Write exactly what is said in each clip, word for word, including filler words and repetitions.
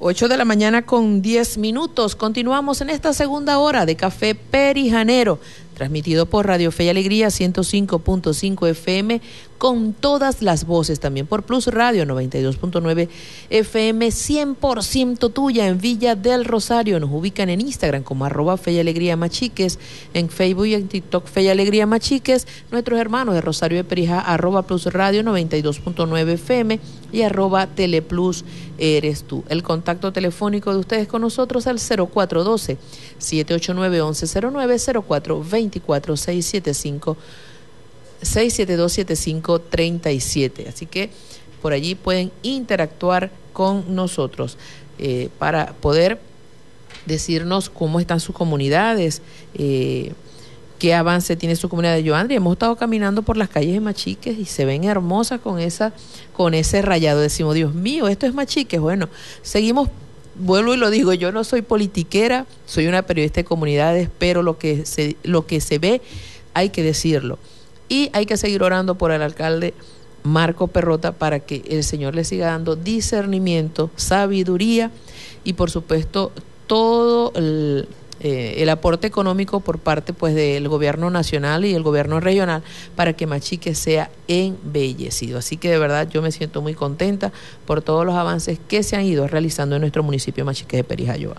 ocho de la mañana con diez minutos. Continuamos en esta segunda hora de Café Perijanero, transmitido por Radio Fe y Alegría ciento cinco punto cinco F M, con todas las voces, también por Plus Radio noventa y dos punto nueve F M, cien por ciento tuya en Villa del Rosario. Nos ubican en Instagram como arroba Fe y Alegría Machiques, en Facebook y en TikTok Fe y Alegría Machiques. Nuestros hermanos de Rosario de Perijá, arroba Plus Radio noventa y dos punto nueve F M y arroba Teleplus Eres Tú. El contacto telefónico de ustedes con nosotros al cero cuatro uno dos, siete ocho nueve, once cero nueve, cero cuatro dos cuatro, seis siete cinco, seis siete dos siete cinco tres siete. Así que por allí pueden interactuar con nosotros eh, para poder decirnos cómo están sus comunidades, eh, qué avance tiene su comunidad de Yoandri. Hemos estado caminando por las calles de Machiques y se ven hermosas con esa, con ese rayado. Decimos, Dios mío, esto es Machiques. Bueno, seguimos. Vuelvo y lo digo, yo no soy politiquera, soy una periodista de comunidades, pero lo que se, lo que se ve hay que decirlo. Y hay que seguir orando por el alcalde Marco Perrota para que el Señor le siga dando discernimiento, sabiduría y por supuesto todo el, eh, el aporte económico por parte pues del gobierno nacional y el gobierno regional para que Machiques sea embellecido. Así que de verdad yo me siento muy contenta por todos los avances que se han ido realizando en nuestro municipio Machiques de Perijá-Yoa.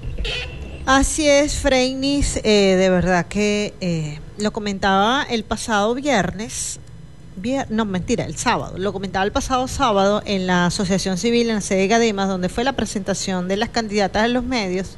Así es, Freinis, eh, de verdad que eh, lo comentaba el pasado viernes, vier, no mentira, el sábado, lo comentaba el pasado sábado en la Asociación Civil en la sede de Gademas, donde fue la presentación de las candidatas en los medios.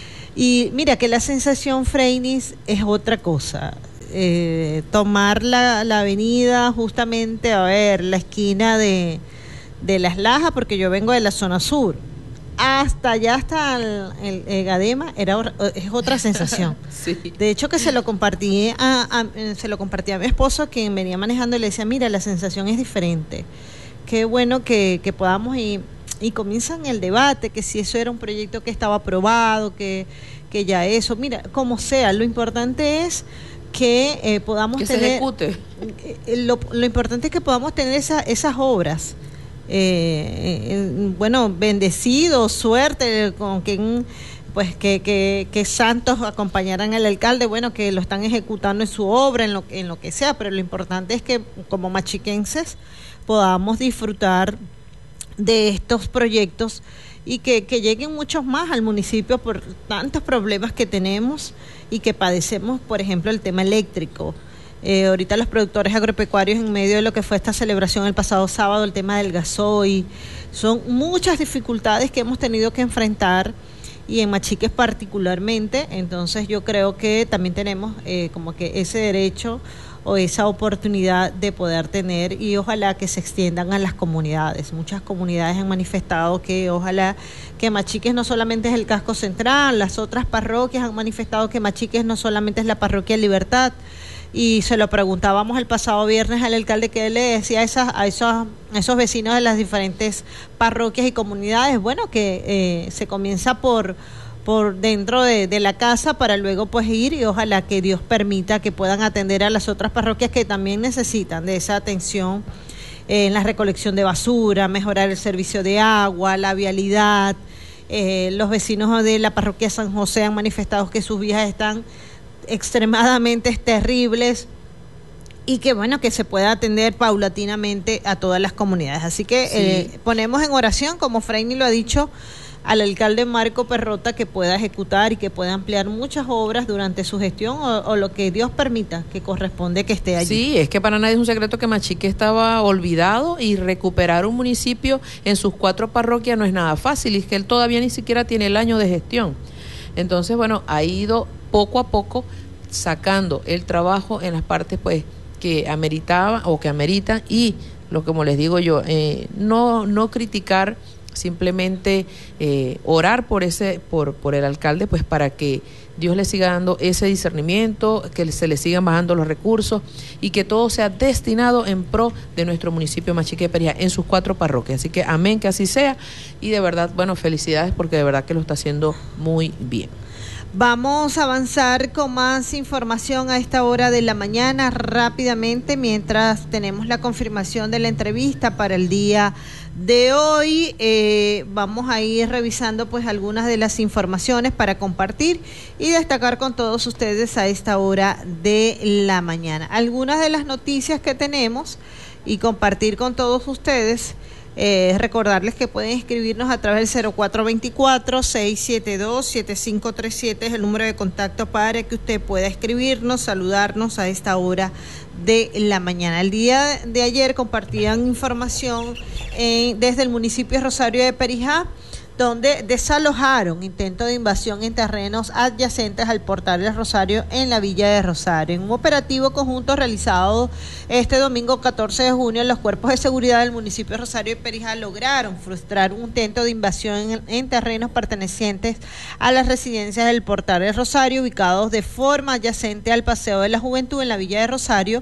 Y mira que la sensación, Freinis, es otra cosa. Eh, tomar la, la avenida justamente, a ver, la esquina de, de Las Lajas, porque yo vengo de la zona sur, hasta allá, hasta el, el, el Gadema, era, es otra sensación. Sí. De hecho, que se lo compartí a, a, se lo compartí a mi esposo, quien venía manejando, y le decía, mira, la sensación es diferente. Qué bueno que, que podamos ir. Y comienzan el debate, que si eso era un proyecto que estaba aprobado, que, que ya eso, mira, como sea, lo importante es que eh, podamos que tener... se ejecute. Eh, lo, lo importante es que podamos tener esa, esas obras, eh, eh, bueno, bendecidos, suerte, con quien, pues que, que, que santos acompañaran al alcalde, bueno, que lo están ejecutando en su obra, en lo, en lo que sea, pero lo importante es que como machiquenses podamos disfrutar de estos proyectos y que, que lleguen muchos más al municipio por tantos problemas que tenemos y que padecemos, por ejemplo, el tema eléctrico. Eh, ahorita los productores agropecuarios, en medio de lo que fue esta celebración el pasado sábado, el tema del gasoil, son muchas dificultades que hemos tenido que enfrentar y en Machiques particularmente. Entonces yo creo que también tenemos eh, como que ese derecho o esa oportunidad de poder tener, y ojalá que se extiendan a las comunidades. Muchas comunidades han manifestado que ojalá que Machiques no solamente es el casco central, las otras parroquias han manifestado que Machiques no solamente es la parroquia Libertad, y se lo preguntábamos el pasado viernes al alcalde, que él le decía a, esas, a, esos, a esos vecinos de las diferentes parroquias y comunidades, bueno, que eh, se comienza por... por dentro de, de la casa para luego pues ir, y ojalá que Dios permita que puedan atender a las otras parroquias que también necesitan de esa atención eh, en la recolección de basura, mejorar el servicio de agua, la vialidad. Eh, los vecinos de la parroquia San José han manifestado que sus vías están extremadamente terribles y que bueno, que se pueda atender paulatinamente a todas las comunidades. Así que sí. eh, ponemos en oración, como Freini lo ha dicho, al alcalde Marco Perrota, que pueda ejecutar y que pueda ampliar muchas obras durante su gestión o, o lo que Dios permita que corresponde que esté allí. Sí, es que para nadie es un secreto que Machique estaba olvidado y recuperar un municipio en sus cuatro parroquias no es nada fácil, y es que él todavía ni siquiera tiene el año de gestión. Entonces, bueno, ha ido poco a poco sacando el trabajo en las partes pues que ameritaba o que ameritan, y lo como les digo yo, eh, no, no criticar, simplemente eh, orar por ese por por el alcalde, pues para que Dios le siga dando ese discernimiento, que se le sigan bajando los recursos y que todo sea destinado en pro de nuestro municipio Machique de Perijá en sus cuatro parroquias. Así que amén, que así sea, y de verdad, bueno, felicidades porque de verdad que lo está haciendo muy bien. Vamos a avanzar con más información a esta hora de la mañana rápidamente mientras tenemos la confirmación de la entrevista para el día de hoy. Eh, vamos a ir revisando pues algunas de las informaciones para compartir y destacar con todos ustedes a esta hora de la mañana. Algunas de las noticias que tenemos y compartir con todos ustedes. Eh, recordarles que pueden escribirnos a través del cero cuatro dos cuatro, seis siete dos, siete cinco tres siete, es el número de contacto para que usted pueda escribirnos, saludarnos a esta hora de la mañana. El día de ayer compartían información eh, desde el municipio de Rosario de Perijá, donde desalojaron intento de invasión en terrenos adyacentes al portal del Rosario en la villa de Rosario. En un operativo conjunto realizado este domingo catorce de junio, los cuerpos de seguridad del municipio de Rosario de Perijá lograron frustrar un intento de invasión en, en terrenos pertenecientes a las residencias del portal del Rosario, ubicados de forma adyacente al Paseo de la Juventud en la villa de Rosario.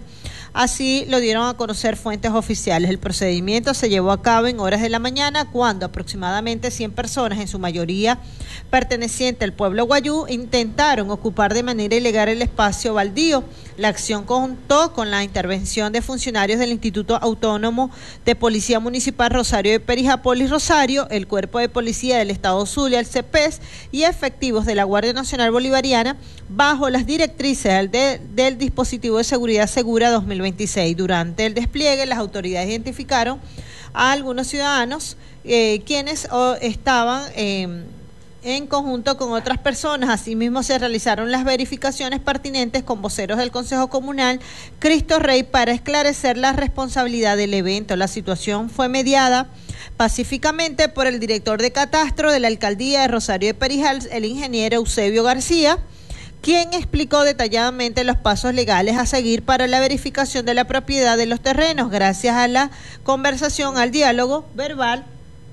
Así lo dieron a conocer fuentes oficiales. El procedimiento se llevó a cabo en horas de la mañana, cuando aproximadamente cien personas, en su mayoría pertenecientes al pueblo Guayú, intentaron ocupar de manera ilegal el espacio baldío. La acción contó con la intervención de funcionarios del Instituto Autónomo de Policía Municipal Rosario de Perijá, Polis Rosario, el Cuerpo de Policía del Estado Zulia, el C E P E S, y efectivos de la Guardia Nacional Bolivariana, bajo las directrices del, de, del Dispositivo de Seguridad Segura dos mil veintiséis. Durante el despliegue, las autoridades identificaron a algunos ciudadanos eh, quienes oh, estaban eh, en conjunto con otras personas. Asimismo, se realizaron las verificaciones pertinentes con voceros del Consejo Comunal Cristo Rey para esclarecer la responsabilidad del evento. La situación fue mediada pacíficamente por el director de catastro de la alcaldía de Rosario de Perijá, el ingeniero Eusebio García, quien explicó detalladamente los pasos legales a seguir para la verificación de la propiedad de los terrenos. Gracias a la conversación, al diálogo verbal,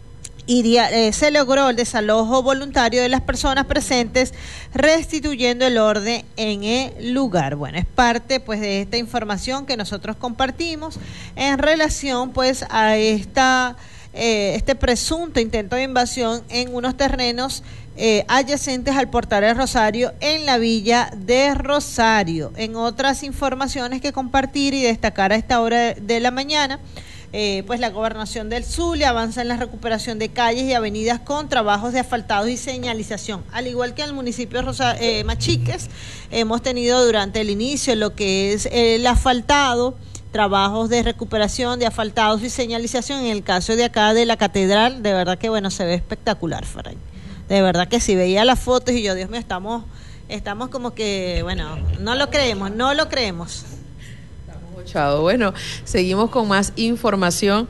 y dia- eh, se logró el desalojo voluntario de las personas presentes, restituyendo el orden en el lugar. Bueno, es parte pues de esta información que nosotros compartimos en relación pues a esta eh, este presunto intento de invasión en unos terrenos Eh, adyacentes al portal del Rosario en la villa de Rosario. En otras informaciones que compartir y destacar a esta hora de, de la mañana, eh, pues la gobernación del Zulia avanza en la recuperación de calles y avenidas con trabajos de asfaltados y señalización. Al igual que en el municipio de Rosa, eh, Machiques, hemos tenido durante el inicio lo que es eh, el asfaltado, trabajos de recuperación de asfaltados y señalización. En el caso de acá de la catedral, de verdad que bueno, se ve espectacular, Faray. De verdad que si veía las fotos y yo, Dios mío, estamos, estamos como que, bueno, no lo creemos, no lo creemos. Estamos bochados. Bueno, seguimos con más información.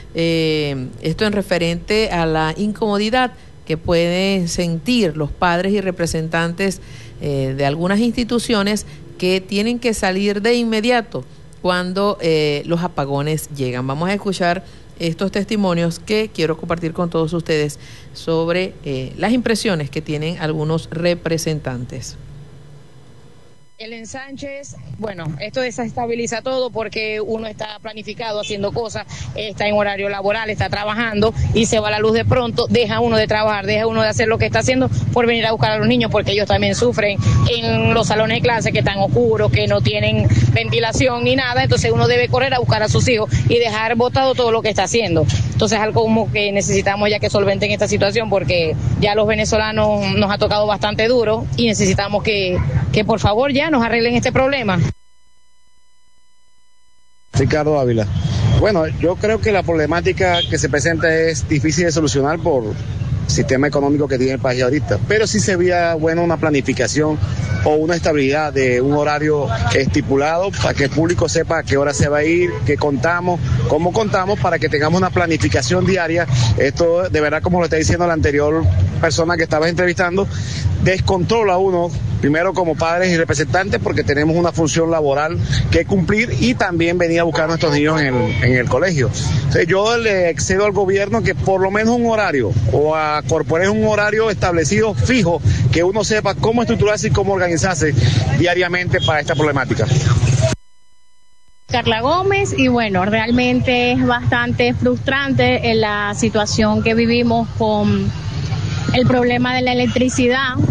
Eh, esto en referente a la incomodidad que pueden sentir los padres y representantes eh, de algunas instituciones que tienen que salir de inmediato cuando eh, los apagones llegan. Vamos a escuchar estos testimonios que quiero compartir con todos ustedes sobre eh, las impresiones que tienen algunos representantes. El ensanche es, bueno, esto desestabiliza todo porque uno está planificado haciendo cosas, está en horario laboral, está trabajando y se va la luz de pronto, deja uno de trabajar, deja uno de hacer lo que está haciendo por venir a buscar a los niños, porque ellos también sufren en los salones de clase que están oscuros, que no tienen ventilación ni nada, entonces uno debe correr a buscar a sus hijos y dejar botado todo lo que está haciendo. Entonces es algo como que necesitamos ya que solventen esta situación, porque ya los venezolanos nos ha tocado bastante duro y necesitamos que, que por favor ya nos arreglen este problema. Ricardo Ávila. Bueno, yo creo que la problemática que se presenta es difícil de solucionar por sistema económico que tiene el país ahorita, pero sí sería bueno una planificación o una estabilidad de un horario estipulado para que el público sepa a qué hora se va a ir, qué contamos, cómo contamos, para que tengamos una planificación diaria. Esto, de verdad, como lo está diciendo la anterior persona que estabas entrevistando, descontrola a uno, primero como padres y representantes, porque tenemos una función laboral que cumplir y también venir a buscar a nuestros niños en el, en el colegio. Entonces, yo le excedo al gobierno que por lo menos un horario, o a corporar un horario establecido fijo, que uno sepa cómo estructurarse y cómo organizarse diariamente para esta problemática. Carla Gómez, y bueno, realmente es bastante frustrante en la situación que vivimos con el problema de la electricidad.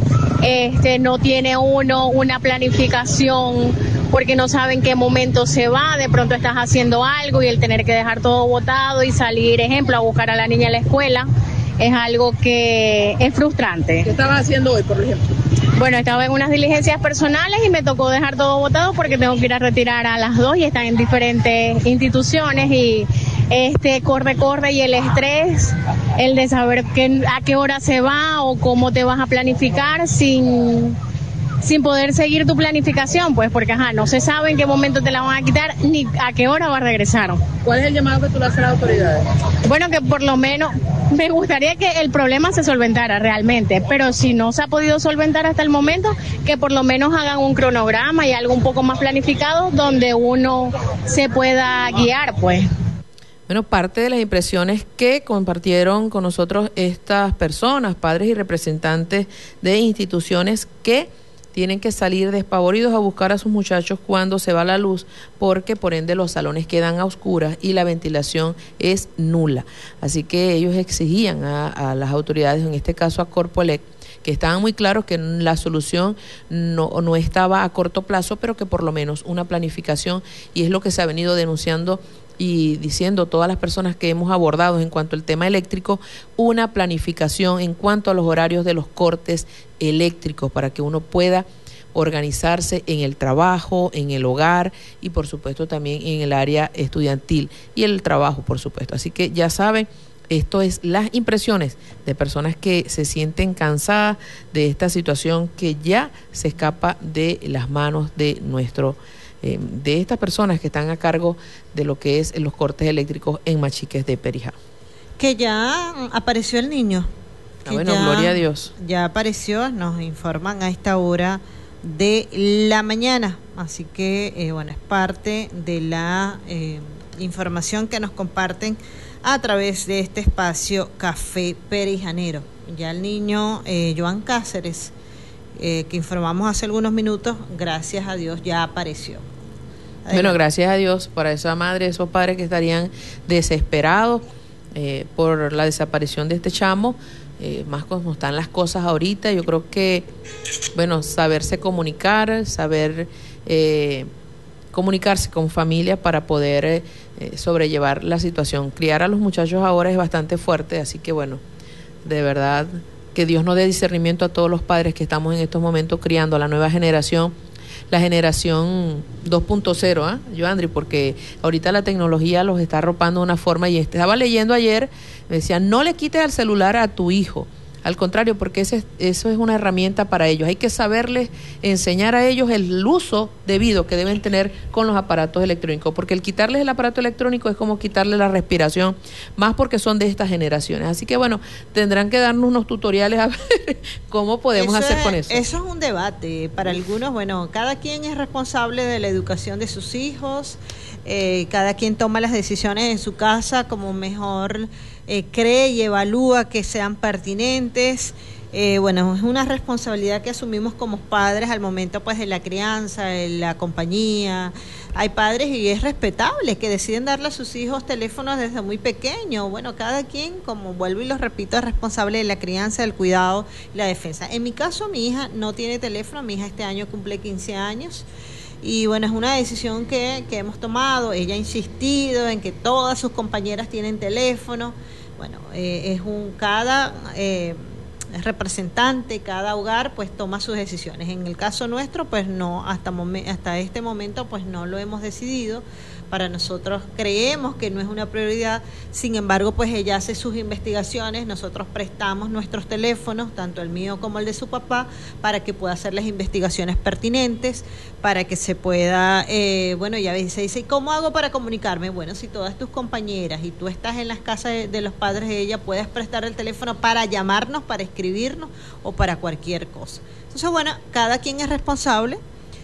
este, no tiene uno una planificación porque no sabe en qué momento se va, de pronto estás haciendo algo y el tener que dejar todo botado y salir, ejemplo, a buscar a la niña a la escuela, es algo que es frustrante. ¿Qué estabas haciendo hoy, por ejemplo? Bueno, estaba en unas diligencias personales y me tocó dejar todo botado porque tengo que ir a retirar a las dos y están en diferentes instituciones y este corre, corre y el estrés, el de saber que, a qué hora se va o cómo te vas a planificar sin, sin poder seguir tu planificación, pues porque ajá, no se sabe en qué momento te la van a quitar ni a qué hora va a regresar. ¿Cuál es el llamado que tú le haces a las autoridades? Bueno, que por lo menos me gustaría que el problema se solventara realmente, pero si no se ha podido solventar hasta el momento, que por lo menos hagan un cronograma y algo un poco más planificado donde uno se pueda guiar, pues. Bueno, parte de las impresiones que compartieron con nosotros estas personas, padres y representantes de instituciones que tienen que salir despavoridos a buscar a sus muchachos cuando se va la luz, porque por ende los salones quedan a oscuras y la ventilación es nula. Así que ellos exigían a, a las autoridades, en este caso a Corpoelec, que estaban muy claros que la solución no, no estaba a corto plazo, pero que por lo menos una planificación, y es lo que se ha venido denunciando y diciendo todas las personas que hemos abordado en cuanto al tema eléctrico, una planificación en cuanto a los horarios de los cortes eléctricos para que uno pueda organizarse en el trabajo, en el hogar y por supuesto también en el área estudiantil y el trabajo, por supuesto. Así que ya saben, esto es las impresiones de personas que se sienten cansadas de esta situación que ya se escapa de las manos de nuestro eh, de estas personas que están a cargo de lo que es los cortes eléctricos en Machiques de Perijá. Que ya apareció el niño. Ah, bueno, ya, gloria a Dios. Ya apareció, nos informan a esta hora de la mañana. Así que, eh, bueno, es parte de la eh, información que nos comparten a través de este espacio Café Perijanero. Ya el niño eh, Joan Cáceres, eh, que informamos hace algunos minutos, gracias a Dios ya apareció. Adelante. Bueno, gracias a Dios para esa madre, esos padres que estarían desesperados eh, por la desaparición de este chamo, eh, más como están las cosas ahorita. Yo creo que, bueno, saberse comunicar, saber eh, comunicarse con familia para poder eh, sobrellevar la situación. Criar a los muchachos ahora es bastante fuerte, así que bueno, de verdad que Dios nos dé discernimiento a todos los padres que estamos en estos momentos criando a la nueva generación, la generación dos punto cero, ¿ah? ¿eh? Joandri, porque ahorita la tecnología los está arropando de una forma, y estaba leyendo ayer, me decía, no le quites el celular a tu hijo. Al contrario, porque ese, eso es una herramienta para ellos. Hay que saberles enseñar a ellos el uso debido que deben tener con los aparatos electrónicos, porque el quitarles el aparato electrónico es como quitarle la respiración, más porque son de estas generaciones. Así que bueno, tendrán que darnos unos tutoriales a ver cómo podemos eso hacer es, con eso. Eso es un debate. Para algunos, bueno, cada quien es responsable de la educación de sus hijos, eh, cada quien toma las decisiones en su casa como mejor Eh, cree y evalúa que sean pertinentes. Eh, bueno, es una responsabilidad que asumimos como padres al momento pues de la crianza, de la compañía. Hay padres, y es respetable, que deciden darle a sus hijos teléfonos desde muy pequeños. Bueno, cada quien, como vuelvo y lo repito, es responsable de la crianza, del cuidado y la defensa. En mi caso, mi hija no tiene teléfono. Mi hija este año cumple quince años. Y bueno, es una decisión que, que hemos tomado. Ella ha insistido en que todas sus compañeras tienen teléfono. Bueno, eh, es un cada eh, representante, cada hogar pues toma sus decisiones. En el caso nuestro, pues no, hasta momen- hasta este momento pues no lo hemos decidido. Para nosotros creemos que no es una prioridad, sin embargo pues ella hace sus investigaciones, nosotros prestamos nuestros teléfonos, tanto el mío como el de su papá, para que pueda hacer las investigaciones pertinentes, para que se pueda, eh, bueno, ya se dice, ¿y cómo hago para comunicarme? Bueno, si todas tus compañeras y tú estás en las casas de, de los padres de ella, puedes prestar el teléfono para llamarnos, para escribirnos o para cualquier cosa. Entonces, bueno, cada quien es responsable.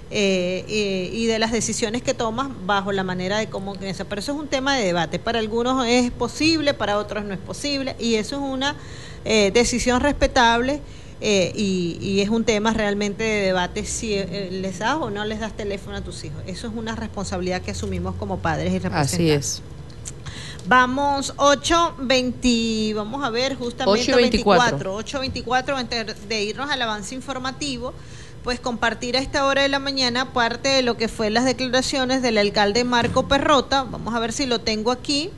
Eh, eh, y de las decisiones que tomas bajo la manera de cómo piensa, pero eso es un tema de debate. Para algunos es posible, para otros no es posible, y eso es una eh, decisión respetable, eh, y, y es un tema realmente de debate si eh, les das o no les das teléfono a tus hijos. Eso es una responsabilidad que asumimos como padres y representantes. Así es. Vamos, ocho veinte, vamos a ver, justamente ocho veinticuatro. ocho veinticuatro, antes de irnos al avance informativo, pues compartir a esta hora de la mañana parte de lo que fue las declaraciones del alcalde Marco Perrota. Vamos a ver si lo tengo aquí,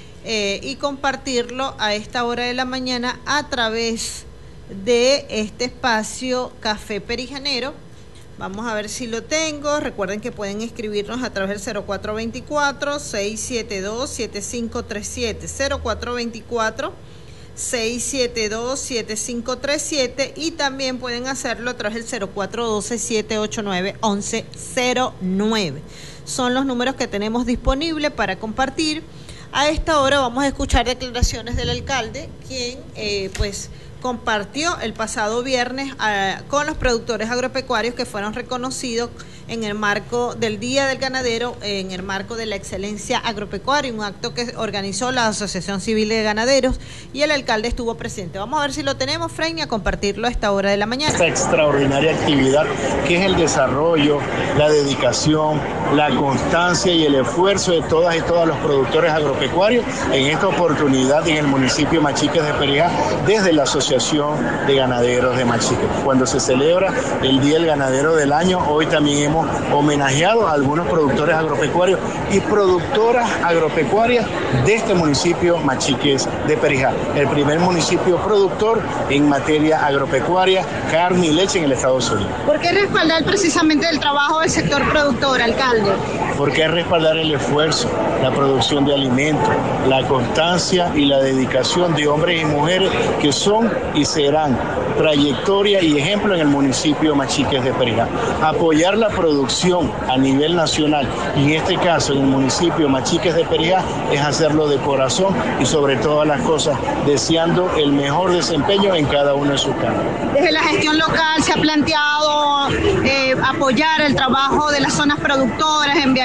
eh, y compartirlo a esta hora de la mañana a través de este espacio Café Perijanero. Vamos a ver si lo tengo. Recuerden que pueden escribirnos a través del cero cuatro veinticuatro, seiscientos setenta y dos, setenta y cinco treinta y siete, cero cuatro veinticuatro, seiscientos setenta y dos, setenta y cinco treinta y siete, y también pueden hacerlo a través del cero cuatro doce, setecientos ochenta y nueve, once cero nueve. Son los números que tenemos disponibles para compartir. A esta hora vamos a escuchar declaraciones del alcalde, quien eh, pues compartió el pasado viernes uh, con los productores agropecuarios que fueron reconocidos en el marco del Día del Ganadero, en el marco de la excelencia agropecuaria, un acto que organizó la Asociación Civil de Ganaderos, y el alcalde estuvo presente. Vamos a ver si lo tenemos, Freini, a compartirlo a esta hora de la mañana. Esta extraordinaria actividad que es el desarrollo, la dedicación, la constancia y el esfuerzo de todas y todos los productores agropecuarios en esta oportunidad en el municipio Machiques de Perijá, desde la Asociación de Ganaderos de Machiques. Cuando se celebra el Día del Ganadero del año, hoy también hemos homenajeado a algunos productores agropecuarios y productoras agropecuarias de este municipio Machiques de Perijá, el primer municipio productor en materia agropecuaria, carne y leche en el estado Zulia. ¿Por qué respaldar precisamente el trabajo del sector productor, alcalde? Porque es respaldar el esfuerzo, la producción de alimentos, la constancia y la dedicación de hombres y mujeres que son y serán trayectoria y ejemplo en el municipio Machiques de Perijá. Apoyar la producción a nivel nacional, y en este caso en el municipio Machiques de Perijá, es hacerlo de corazón y sobre todas las cosas deseando el mejor desempeño en cada uno de sus campos. Desde la gestión local se ha planteado eh, apoyar el trabajo de las zonas productoras, enviar